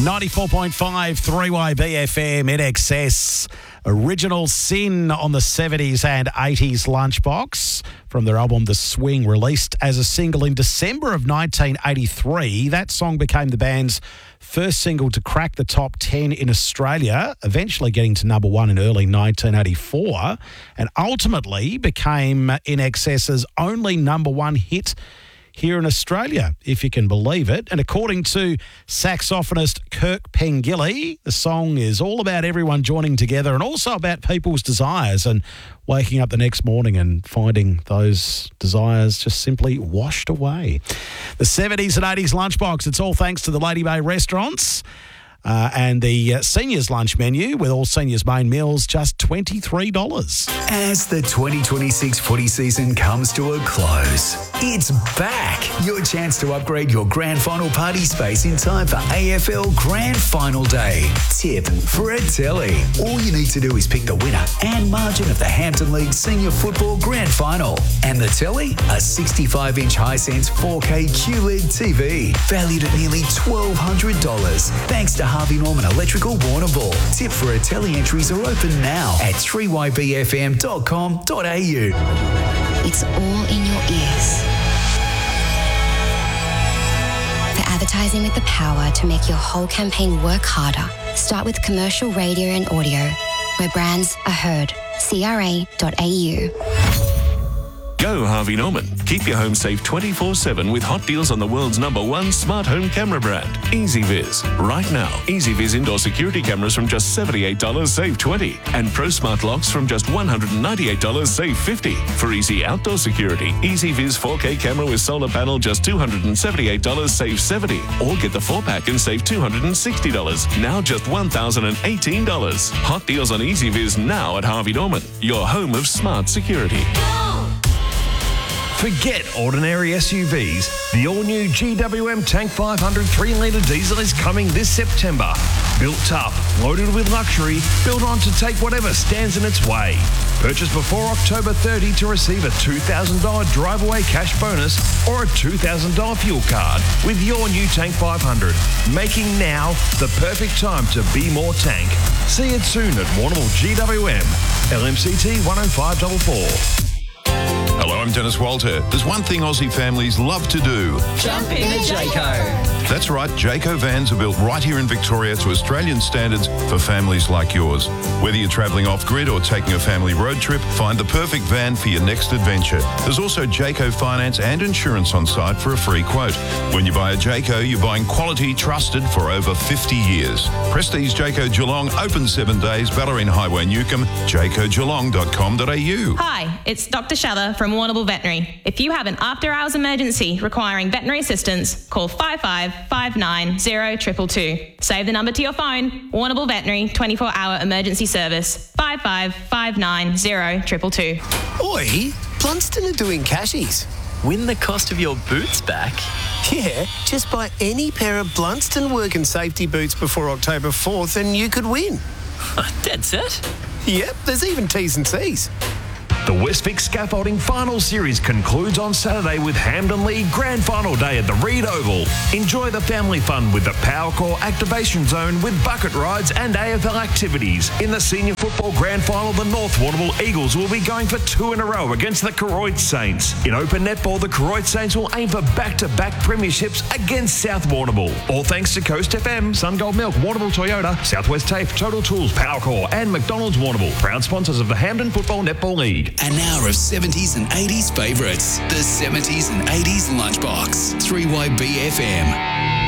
94.5 3YB FM in excess. Original Sin on the 70s and 80s lunchbox from their album The Swing, released as a single in December of 1983. That song became the band's first single to crack the top 10 in Australia, eventually getting to number one in early 1984, and ultimately became INXS's only number one hit here in Australia, if you can believe it. And according to saxophonist Kirk Pengilly, the song is all about everyone joining together and also about people's desires and waking up the next morning and finding those desires just simply washed away. The 70s and 80s lunchbox, it's all thanks to the Lady Bay restaurants. And the seniors lunch menu with all seniors main meals, just $23. As the 2026 footy season comes to a close, it's back. Your chance to upgrade your grand final party space in time for AFL Grand Final Day. Tip for a telly. All you need to do is pick the winner and margin of the Hampton League Senior Football Grand Final. And the telly? A 65-inch Hisense 4K QLED TV, valued at nearly $1,200. Thanks to Harvey Norman Electrical Warrnambool. Tip for a telly entries are open now at 3ybfm.com.au. It's all in your ears. For advertising with the power to make your whole campaign work harder, start with commercial radio and audio, where brands are heard. CRA.au. Go Harvey Norman. Keep your home safe 24/7 with hot deals on the world's #1 smart home camera brand, EasyViz. Right now, EasyViz indoor security cameras from just $78, save $20. And Pro Smart locks from just $198, save $50. For easy outdoor security, EasyViz 4K camera with solar panel, just $278, save $70. Or get the 4-pack and save $260. Now just $1,018. Hot deals on EasyViz now at Harvey Norman, your home of smart security. Forget ordinary SUVs. The all-new GWM Tank 500 3-litre diesel is coming this September. Built tough, loaded with luxury, built on to take whatever stands in its way. Purchase before October 30 to receive a $2,000 drive-away cash bonus or a $2,000 fuel card with your new Tank 500. Making now the perfect time to be more tank. See it soon at Warrnambool GWM. LMCT 10544. Hello, I'm Dennis Walter. There's one thing Aussie families love to do. Jump in a Jayco. That's right, Jayco vans are built right here in Victoria to Australian standards for families like yours. Whether you're travelling off-grid or taking a family road trip, find the perfect van for your next adventure. There's also Jayco finance and insurance on site for a free quote. When you buy a Jayco, you're buying quality trusted for over 50 years. Prestige Jayco Geelong, open 7 days, Ballerine Highway, Newcomb, jaycogeelong.com.au. Hi, it's Dr. Shather from Warrnambool Veterinary. If you have an after-hours emergency requiring veterinary assistance, call 5559 0222. Save the number to your phone. Warrnambool Veterinary 24-hour emergency service. 5559 0222. Oi, Blunston are doing cashies. Win the cost of your boots back? Yeah, just buy any pair of Blunston work and safety boots before October 4th and you could win. Dead set? Yep, there's even T's and C's. The Westvic Scaffolding Final Series concludes on Saturday with Hampden League Grand Final Day at the Reed Oval. Enjoy the family fun with the Powercore Activation Zone with bucket rides and AFL activities. In the Senior Football Grand Final, the North Warrnambool Eagles will be going for 2 in a row against the Koroit Saints. In Open Netball, the Koroit Saints will aim for back-to-back premierships against South Warrnambool. All thanks to Coast FM, Sungold Milk, Warrnambool Toyota, Southwest Tape, Total Tools, Powercore and McDonald's Warrnambool. Proud sponsors of the Hampden Football Netball League. An hour of 70s and 80s favourites. The 70s and 80s Lunchbox. 3YB FM.